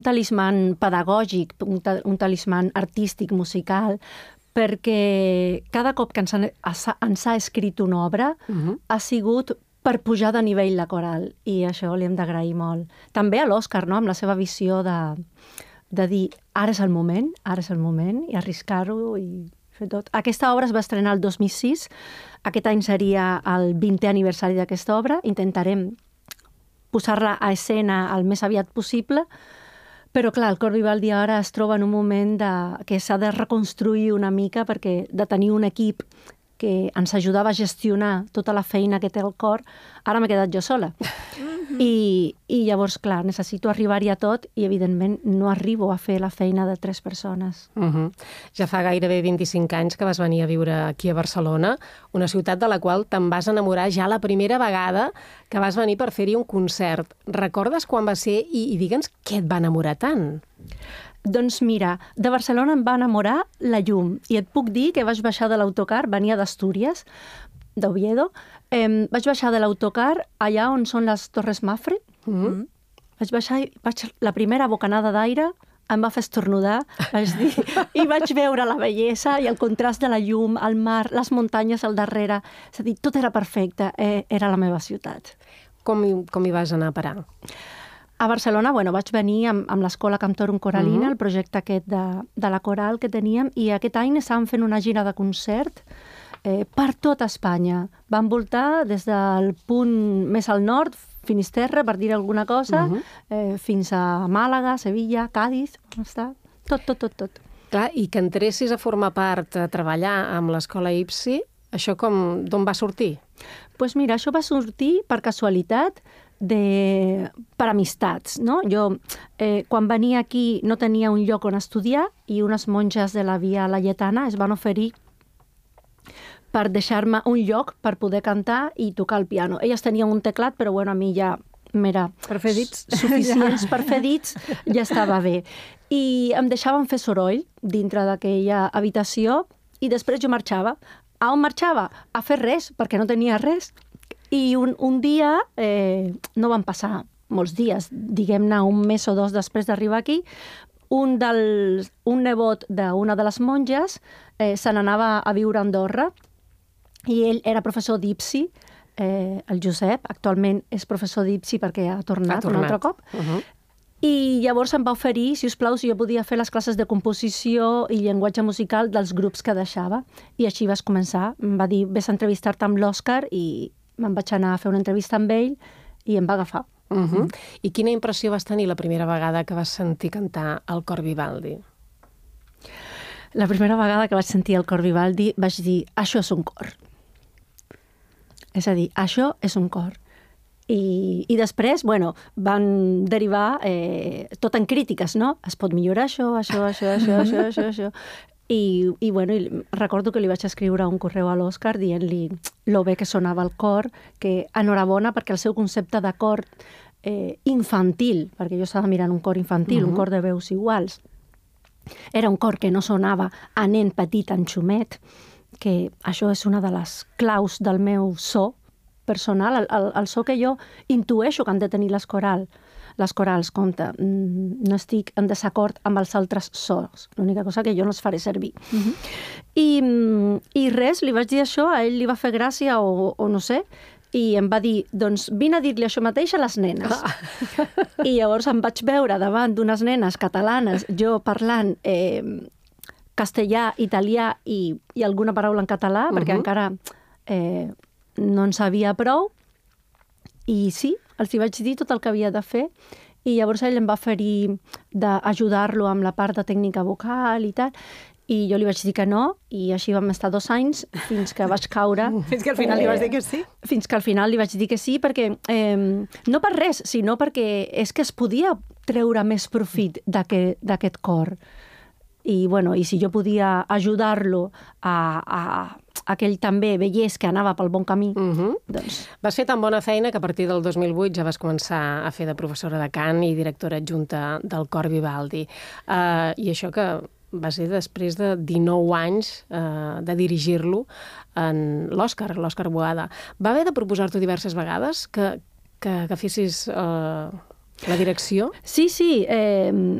talismàn pedagògic, un talismàn artístic, musical, perquè cada cop que ens ha escrit una obra ha sigut per pujar de nivell la coral, i això li hem d'agrair molt. També a l'Òscar, no?, amb la seva visió de dir ara és el moment, i arriscar-ho i fer tot. Aquesta obra es va estrenar el 2006, aquest any seria el 20è aniversari d'aquesta obra, intentarem posar-la a escena el més aviat possible, però clar, el Cor Vivaldi ara es troba en un moment que s'ha de reconstruir una mica, perquè de tenir un equip que ens ajudava a gestionar tota la feina que té el cor, ara m'he quedat jo sola. I llavors, clar, necessito arribar-hi a tot i, evidentment, no arribo a fer la feina de 3 persones. Ja fa gairebé 25 anys que vas venir a viure aquí a Barcelona, una ciutat de la qual te'n vas enamorar ja la primera vegada que vas venir per fer-hi un concert. Recordes quan va ser i digue'ns què et va enamorar tant? Doncs mira, de Barcelona em va enamorar la llum, i et puc dir que vaig baixar de l'autocar, venia d'Astúries, d'Oviedo, vaig baixar de l'autocar allà on són les Torres Mafre, vaig baixar i la primera bocanada d'aire em va fer estornudar, vaig dir, i vaig veure la bellesa i el contrast de la llum, el mar, les muntanyes al darrere, és a dir, tot era perfecte, era la meva ciutat. Com hi vas anar a parar? A Barcelona, vaig venir amb l'Escola Cantorum Coralina, el projecte aquest de la coral que teníem, i aquest any estàvem fent una gira de concert per tot Espanya. Vam voltar des del punt més al nord, Finisterre, per dir alguna cosa, fins a Màlaga, Sevilla, Cádiz, tot. Clar, i que entressis a formar part, a treballar amb l'Escola IPSI, això d'on va sortir? Doncs mira, això va sortir per casualitat, per amistats, no? Jo, quan venia aquí, no tenia un lloc on estudiar i unes monges de la Via Laietana es van oferir per deixar-me un lloc per poder cantar i tocar el piano. Elles tenien un teclat, però a mi ja m'era suficients per fer dits, ja estava bé. I em deixaven fer soroll dintre d'aquella habitació i després jo marxava. A on marxava? A fer res, perquè no tenia res. I un dia, no van passar molts dies, diguem-ne un mes o 2 després d'arribar aquí, un nebot d'una de les monges se n'anava a viure a Andorra i ell era professor d'IPSI, el Josep, actualment és professor d'IPSI perquè ha tornat un altre cop. I llavors em va oferir, si us plau, si jo podia fer les classes de composició i llenguatge musical dels grups que deixava. I així vas començar. Em va dir, vés a entrevistar-te amb l'Òscar, i me'n vaig anar a fer una entrevista amb ell i em va agafar. I quina impressió vas tenir la primera vegada que vas sentir cantar el Cor Vivaldi? La primera vegada que vaig sentir el Cor Vivaldi vaig dir, això és un cor. És a dir, això és un cor. I després, van derivar tot en crítiques, no? Es pot millorar això. I recordo que li vaig escriure un correu a l'Òscar dient-li lo bé que sonava el cor, que enhorabona perquè el seu concepte de cor infantil, perquè jo estava mirant un cor infantil, un cor de veus iguals, era un cor que no sonava a nen petit, en xumet, que això és una de les claus del meu so personal, el so que jo intueixo que han de tenir les corals, compte, no estic en desacord amb els altres sons, l'única cosa que jo no els faré servir. I res, li vaig dir això, a ell li va fer gràcia o no sé, i em va dir, doncs vine a dir-li això mateix a les nenes. I llavors em vaig veure davant d'unes nenes catalanes, jo parlant castellà, italià i alguna paraula en català, perquè encara no en sabia prou, i sí, els hi vaig dir tot el que havia de fer, i llavors ell em va oferir d'ajudar-lo amb la part de tècnica vocal i tal, i jo li vaig dir que no, i així vam estar 2 anys fins que vaig caure. Fins que al final li vas dir que sí? Fins que al final li vaig dir que sí, perquè no per res, sinó perquè és que es podia treure més profit d'aquest cor. I si jo podia ajudar-lo a que ell també veiés que anava pel bon camí, doncs... Vas fer tan bona feina que a partir del 2008 ja vas començar a fer de professora de cant i directora adjunta del Cor Vivaldi. I això que va ser després de 19 anys de dirigir-lo en l'Òscar Boada. Va haver de proposar-t'ho diverses vegades que fessis La direcció? Sí,